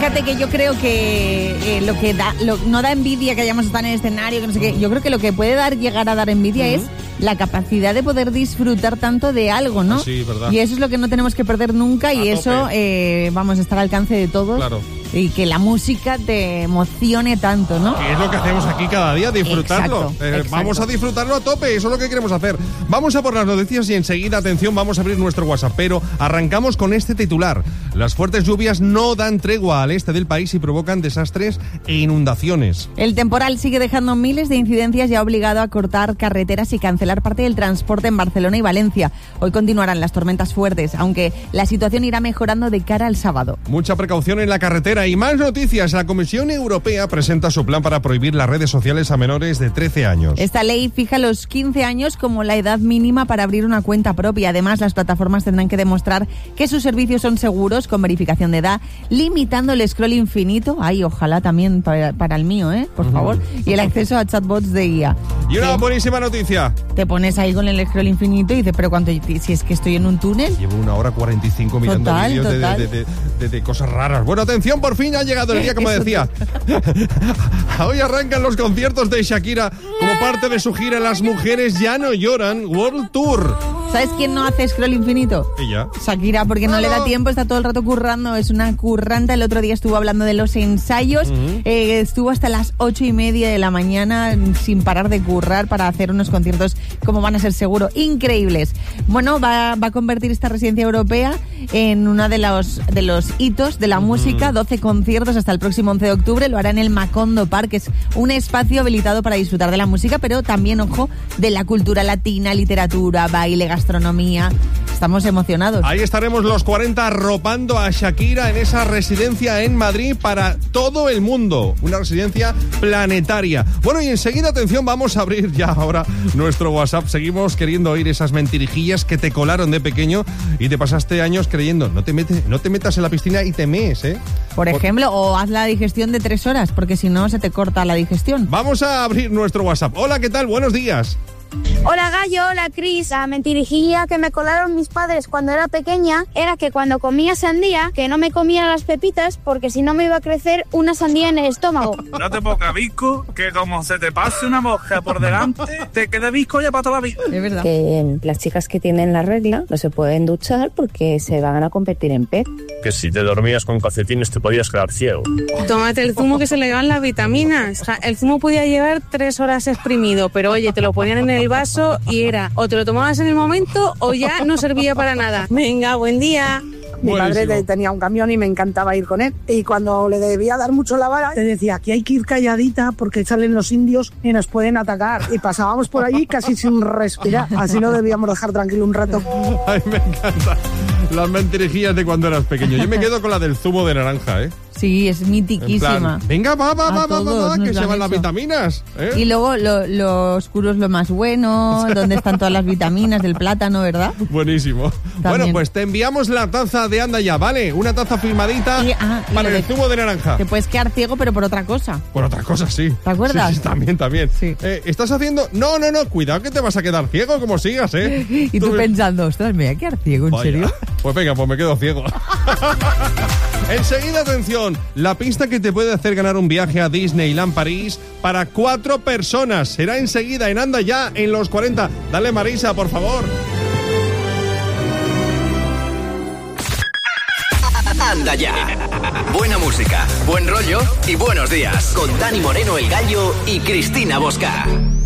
Fíjate que yo creo que no da envidia que hayamos estado en el escenario, que no sé qué. Yo creo que lo que puede llegar a dar envidia es la capacidad de poder disfrutar tanto de algo, ¿no? Sí, verdad. Y eso es lo que no tenemos que perder nunca y eso, está al alcance de todos. Claro. Y que la música te emocione tanto, ¿no? Que es lo que hacemos aquí cada día, disfrutarlo. Exacto. Vamos a disfrutarlo a tope, eso es lo que queremos hacer. Vamos a por las noticias y enseguida, atención, vamos a abrir nuestro WhatsApp. Pero arrancamos con este titular. Las fuertes lluvias no dan tregua al este del país y provocan desastres e inundaciones. El temporal sigue dejando miles de incidencias y ha obligado a cortar carreteras y cancelar parte del transporte en Barcelona y Valencia. Hoy continuarán las tormentas fuertes, aunque la situación irá mejorando de cara al sábado. Mucha precaución en la carretera y más noticias. La Comisión Europea presenta su plan para prohibir las redes sociales a menores de 13 años. Esta ley fija los 15 años como la edad mínima para abrir una cuenta propia. Además, las plataformas tendrán que demostrar que sus servicios son seguros con verificación de edad, limitando el scroll infinito. Ay, ojalá también para el mío, por favor. Y el acceso a chatbots de IA. Y una buenísima noticia. Te pones ahí con el scroll infinito y dices, pero ¿cuánto? Si es que estoy en un túnel. Llevo 1 hora 45 mirando vídeos de cosas raras. Bueno, atención, por fin ha llegado el día, como decía. Hoy arrancan los conciertos de Shakira como parte de su gira Las Mujeres Ya No Lloran World Tour. ¿Sabes quién no hace scroll infinito? Ella. Shakira, porque no le da tiempo, está todo el rato currando, es una curranta. El otro día estuvo hablando de los ensayos, estuvo hasta las 8:30 de la mañana sin parar de currar para hacer unos conciertos como van a ser seguro increíbles. Bueno, va a convertir esta residencia europea en uno de los hitos de la música, 12 conciertos hasta el próximo 11 de octubre, lo hará en el Macondo Park, que es un espacio habilitado para disfrutar de la música, pero también, ojo, de la cultura latina, literatura, baile, gastronomía. Estamos emocionados. Ahí estaremos los 40 arropando a Shakira en esa residencia en Madrid para todo el mundo. Una residencia planetaria. Bueno, y enseguida, atención, vamos a abrir ya ahora nuestro WhatsApp. Seguimos queriendo oír esas mentirijillas que te colaron de pequeño y te pasaste años creyendo. No te metas en la piscina y te mees, ¿eh? Por ejemplo, o haz la digestión de 3 horas, porque si no se te corta la digestión. Vamos a abrir nuestro WhatsApp. Hola, ¿qué tal? Buenos días. Hola Gallo, hola Cris. La mentirijilla que me colaron mis padres cuando era pequeña era que cuando comía sandía, que no me comía las pepitas porque si no me iba a crecer una sandía en el estómago. No te pongas visco, que como se te pase una mosca por delante, te queda visco ya para toda la vida. Es verdad. Que las chicas que tienen la regla no se pueden duchar porque se van a convertir en pez. Que si te dormías con calcetines te podías quedar ciego. Tómate el zumo que se le van las vitaminas. O sea, el zumo podía llevar 3 horas exprimido, pero oye, te lo ponían en el vaso y era o te lo tomabas en el momento o ya no servía para nada. Venga, buen día. Mi padre tenía un camión y me encantaba ir con él. Y cuando le debía dar mucho la vara, te decía que hay que ir calladita porque salen los indios y nos pueden atacar. Y pasábamos por allí casi sin respirar. Así no debíamos dejar tranquilo un rato. Ay, me encanta. Las mentirijillas de cuando eras pequeño. Yo me quedo con la del zumo de naranja, ¿eh? Sí, es mitiquísima. En plan, venga, va, que se van las vitaminas, ¿eh? Y luego lo oscuro es lo más bueno, donde están todas las vitaminas del plátano, ¿verdad? Buenísimo. También. Bueno, pues te enviamos la taza de Anda Ya, ¿vale? Una taza firmadita para el zumo de naranja. Te puedes quedar ciego, pero por otra cosa. Por otra cosa, sí. ¿Te acuerdas? Sí, también. Sí. ¿Estás haciendo...? No, cuidado que te vas a quedar ciego como sigas, ¿eh? Y tú pensando, ostras, me voy a quedar ciego, ¿en serio? Pues venga, pues me quedo ciego. Enseguida, atención, la pista que te puede hacer ganar un viaje a Disneyland París para 4 personas. Será enseguida en Anda Ya, en los 40. Dale, Marisa, por favor. Anda Ya. Buena música, buen rollo y buenos días. Con Dani Moreno, el Gallo, y Cristina Bosca.